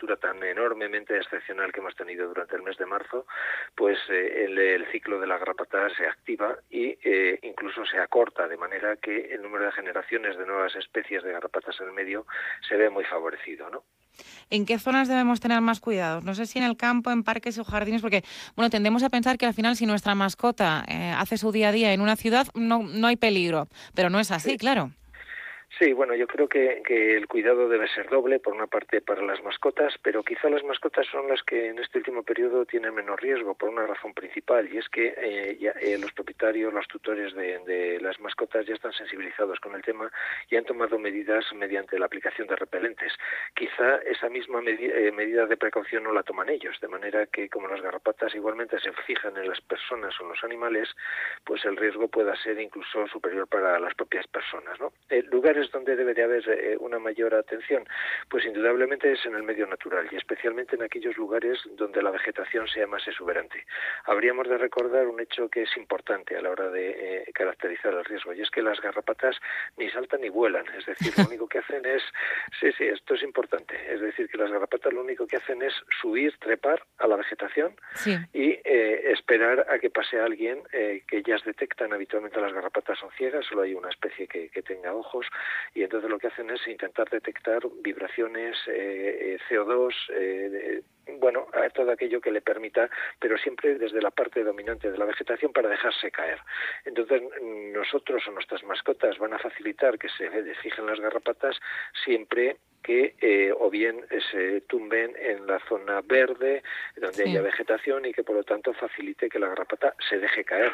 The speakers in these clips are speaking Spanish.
temperatura tan enormemente excepcional que hemos tenido durante el mes de marzo, pues el ciclo de la garrapata se activa y incluso se acorta, de manera que el número de generaciones de nuevas especies de garrapatas en el medio se ve muy favorecido, ¿no? ¿En qué zonas debemos tener más cuidados? No sé si en el campo, en parques o jardines, porque bueno, tendemos a pensar que al final si nuestra mascota hace su día a día en una ciudad, no hay peligro, pero no es así, Sí. claro. Sí, bueno, yo creo que el cuidado debe ser doble, por una parte para las mascotas, pero quizá las mascotas son las que en este último periodo tienen menos riesgo, por una razón principal, y es que los propietarios, los tutores de las mascotas ya están sensibilizados con el tema y han tomado medidas mediante la aplicación de repelentes. Quizá esa misma medida de precaución no la toman ellos, de manera que como las garrapatas igualmente se fijan en las personas o en los animales, pues el riesgo pueda ser incluso superior para las propias personas, ¿no? Lugares donde debe de haber una mayor atención, pues indudablemente es en el medio natural y especialmente en aquellos lugares donde la vegetación sea más exuberante. Habríamos de recordar un hecho que es importante a la hora de caracterizar el riesgo, y es que las garrapatas ni saltan ni vuelan, es decir, lo único que hacen es, sí, esto es importante, es decir, que las garrapatas lo único que hacen es subir, trepar a la vegetación Sí. y esperar a que pase alguien, que ellas detectan habitualmente. Las garrapatas son ciegas, solo hay una especie que tenga ojos, y entonces lo que hacen es intentar detectar vibraciones, CO2, bueno, a todo aquello que le permita, pero siempre desde la parte dominante de la vegetación para dejarse caer. Entonces nosotros o nuestras mascotas van a facilitar que se fijen las garrapatas siempre que o bien se tumben en la zona verde donde haya Sí. vegetación y que por lo tanto facilite que la garrapata se deje caer.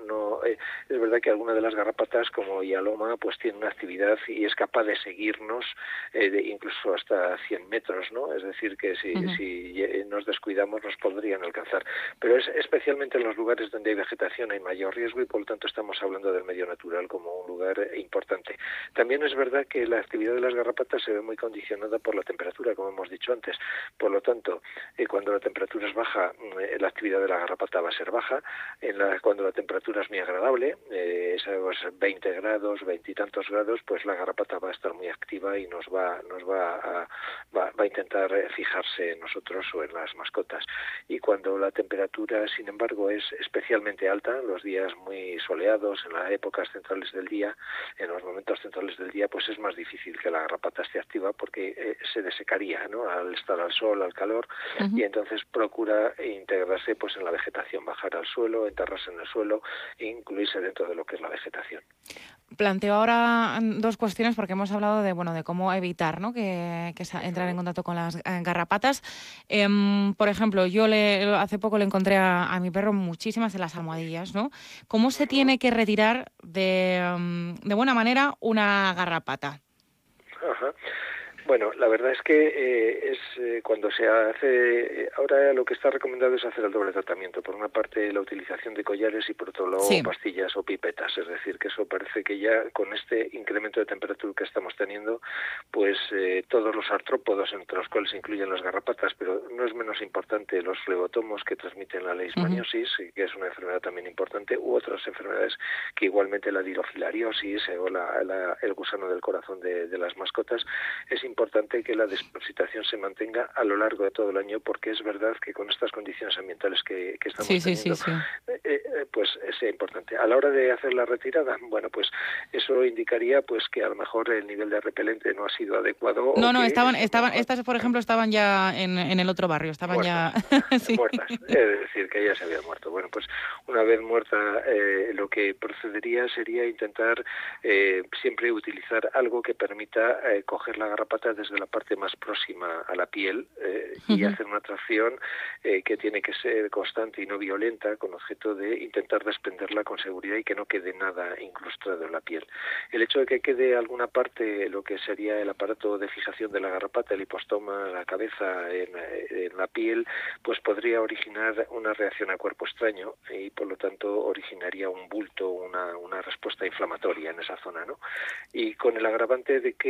Es verdad que alguna de las garrapatas como Hialoma pues tiene una actividad y es capaz de seguirnos incluso hasta 100 metros, ¿no? Es decir que Ujú. si nos descuidamos nos podrían alcanzar, pero es especialmente en los lugares donde hay vegetación hay mayor riesgo y por lo tanto estamos hablando del medio natural como un lugar importante. También es verdad que la actividad de las garrapatas se ve muy condicionada por la temperatura, como hemos dicho antes. Por lo tanto, cuando la temperatura es baja, la actividad de la garrapata va a ser baja. Cuando la temperatura es muy agradable, 20 grados, 20 y tantos grados, pues la garrapata va a estar muy activa y va a intentar fijarse en nosotros o en las mascotas. Y cuando la temperatura, sin embargo, es especialmente alta, en los días muy soleados, en las épocas centrales del día, en los momentos centrales del día, pues es más difícil que la garrapata esté activa porque se desecaría, ¿no? Al estar al sol, al calor, y Ujú. entonces procura integrarse pues en la vegetación, bajar al suelo, enterrarse en el suelo e incluirse dentro de lo que es la vegetación. Planteo ahora dos cuestiones porque hemos hablado de bueno de cómo evitar, ¿no? Entrar en Uh-huh. contacto con las garrapatas. Por ejemplo, hace poco le encontré a mi perro muchísimas en las almohadillas, ¿no? ¿Cómo se Uh-huh. tiene que retirar de buena manera una garrapata? Ajá. Bueno, la verdad es que cuando se hace, ahora lo que está recomendado es hacer el doble tratamiento. Por una parte la utilización de collares y por otro lado Sí. pastillas o pipetas. Es decir, que eso parece que ya con este incremento de temperatura que estamos teniendo, pues todos los artrópodos, entre los cuales se incluyen las garrapatas, pero no es menos importante los flebotomos que transmiten la Ujú. leishmaniosis, que es una enfermedad también importante, u otras enfermedades que igualmente la dirofilariasis o el gusano del corazón de las mascotas. Es importante que la desparasitación se mantenga a lo largo de todo el año, porque es verdad que con estas condiciones ambientales que estamos Sí, sí, sí, teniendo, sí. pues es importante. A la hora de hacer la retirada, bueno, pues eso indicaría pues que a lo mejor el nivel de repelente no ha sido adecuado o No, que a lo mejor estas por ejemplo estaban ya en el otro barrio, estaban muertos, ya, sí. muertas, es decir, que ella se había muerto. Bueno, pues una vez muerta, lo que procedería sería intentar siempre utilizar algo que permita coger la garrapata desde la parte más próxima a la piel y Ujú. hacer una tracción que tiene que ser constante y no violenta, con objeto de intentar desprenderla con seguridad y que no quede nada incrustado en la piel. El hecho de que quede alguna parte, lo que sería el aparato de fijación de la garrapata, el hipostoma, la cabeza en la piel, pues podría originar una reacción a cuerpo extraño y por lo tanto originaría un bulto, una respuesta inflamatoria en esa zona, ¿no? Y con el agravante de que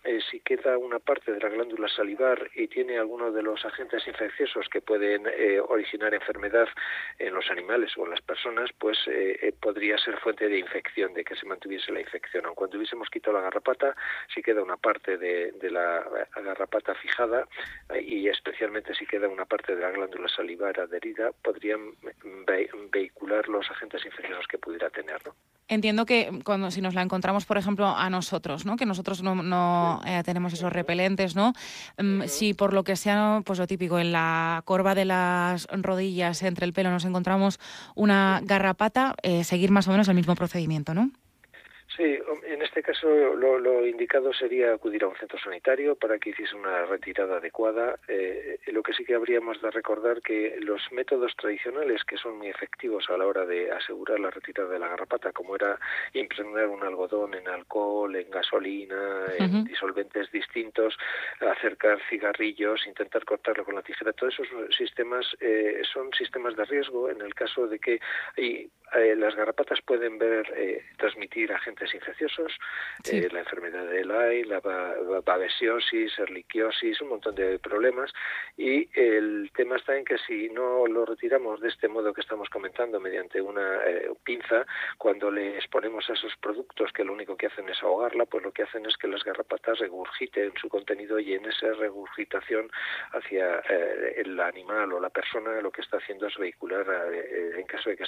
si queda una parte de la glándula salivar y tiene alguno de los agentes infecciosos que pueden originar enfermedad en los animales o en las personas, pues podría ser fuente de infección, de que se mantuviese la infección. Aun cuando hubiésemos quitado la garrapata, si queda una parte de la garrapata fijada y especialmente si queda una parte de la glándula salivar adherida, podrían vehicular los agentes infecciosos que pudiera tener, ¿no? Entiendo que si nos la encontramos, por ejemplo, a nosotros, ¿no? Que nosotros no tenemos esos repelentes, ¿no? Si por lo que sea, pues lo típico, en la corva de las rodillas, entre el pelo, nos encontramos una garrapata, seguir más o menos el mismo procedimiento, ¿no? Sí, en este caso lo indicado sería acudir a un centro sanitario para que hiciese una retirada adecuada. Lo que sí que habríamos de recordar que los métodos tradicionales, que son muy efectivos a la hora de asegurar la retirada de la garrapata, como era impregnar un algodón en alcohol, en gasolina, en disolventes distintos, acercar cigarrillos, intentar cortarlo con la tijera, todos esos sistemas son sistemas de riesgo en el caso de que las garrapatas pueden transmitir agentes infecciosos, la enfermedad de Lyme, la babesiosis, erliquiosis, un montón de problemas, y el tema está en que si no lo retiramos de este modo que estamos comentando, mediante una pinza, cuando le exponemos a esos productos que lo único que hacen es ahogarla, pues lo que hacen es que las garrapatas regurgiten su contenido, y en esa regurgitación hacia el animal o la persona lo que está haciendo es vehicular, en caso de que